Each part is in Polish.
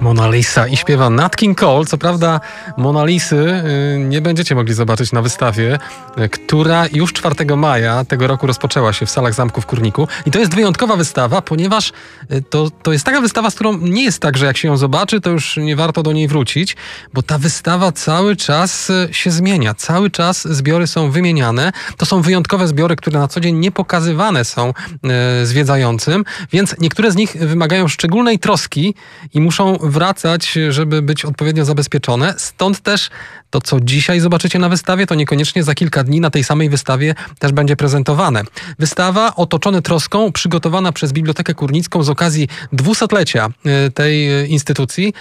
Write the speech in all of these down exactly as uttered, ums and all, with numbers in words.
Mona Lisa i śpiewa Nat King Cole. Co prawda Mona Lisy nie będziecie mogli zobaczyć na wystawie, która już czwartego maja tego roku rozpoczęła się w salach Zamku w Kurniku. I to jest wyjątkowa wystawa, ponieważ to, to jest taka wystawa, z którą nie jest tak, że jak się ją zobaczy, to już nie warto do niej wrócić, bo ta wystawa cały czas się zmienia. Cały czas zbiory są wymieniane. To są wyjątkowe zbiory, które na co dzień nie pokazywane są e, zwiedzającym, więc niektóre z nich wymagają szczególnej troski i muszą wracać, żeby być odpowiednio zabezpieczone. Stąd też to, co dzisiaj zobaczycie na wystawie, to niekoniecznie za kilka dni na tej samej wystawie też będzie prezentowane. Wystawa otoczona troską, przygotowana przez Bibliotekę Kurnicką z okazji dwusetlecia tej instytucji,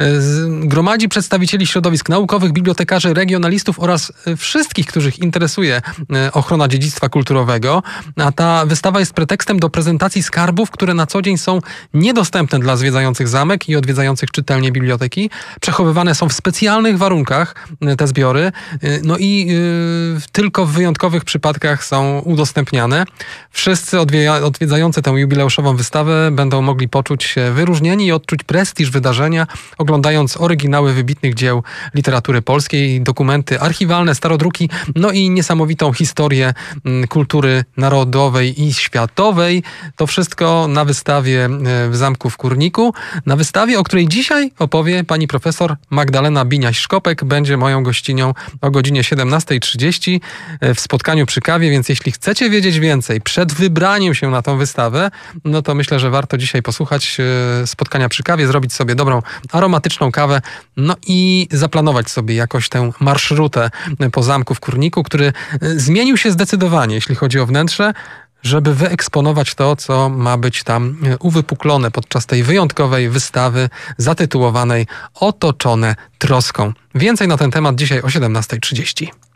gromadzi przedstawicieli środowisk naukowych, bibliotekarzy, regionalistów oraz wszystkich, których interesuje ochrona dziedzictwa kulturowego. A ta wystawa jest pretekstem do prezentacji skarbów, które na co dzień są niedostępne dla zwiedzających zamek i odwiedzających czytelnie biblioteki. Przechowywane są w specjalnych warunkach te zbiory, no i yy, tylko w wyjątkowych przypadkach są udostępniane. Wszyscy odwie- odwiedzający tę jubileuszową wystawę będą mogli poczuć się wyróżnieni i odczuć prestiż wydarzenia, oglądając oryginały wybitnych dzieł literatury polskiej, dokumenty archiwalne, starodruki, no i niesamowitą historię y, kultury narodowej i światowej. To wszystko na wystawie y, w Zamku w Kurniku. Na wystawie, o której dzisiaj opowie pani profesor Magdalena Biniaś-Szkopek, będzie moją gościnią o godzinie siedemnasta trzydzieści w spotkaniu przy kawie, więc jeśli chcecie wiedzieć więcej przed wybraniem się na tą wystawę, no to myślę, że warto dzisiaj posłuchać spotkania przy kawie, zrobić sobie dobrą, aromatyczną kawę, no i zaplanować sobie jakoś tę marszrutę po Zamku w Kurniku, który zmienił się zdecydowanie, jeśli chodzi o wnętrze, żeby wyeksponować to, co ma być tam uwypuklone podczas tej wyjątkowej wystawy zatytułowanej Otoczone troską. Więcej na ten temat dzisiaj o siedemnasta trzydzieści.